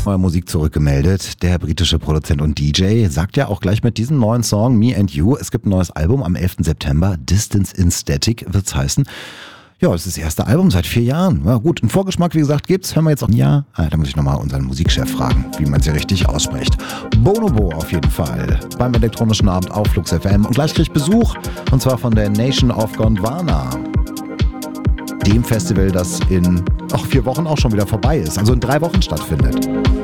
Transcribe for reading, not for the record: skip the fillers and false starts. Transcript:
neuer Musik zurückgemeldet. Der britische Produzent und DJ sagt ja auch gleich mit diesem neuen Song Me and You, es gibt ein neues Album am 11. September, Distance in Static wird's heißen. Ja, es ist das erste Album seit 4 Jahren. Ja gut, einen Vorgeschmack, wie gesagt, gibt's. Hören wir jetzt auch. Ja, da muss ich nochmal unseren Musikchef fragen, wie man sie richtig ausspricht. Bonobo auf jeden Fall beim elektronischen Abend auf Flux FM. Und gleich krieg ich Besuch, und zwar von der Nation of Gondwana. Dem Festival, das in 4 Wochen auch schon wieder vorbei ist, also in 3 Wochen stattfindet.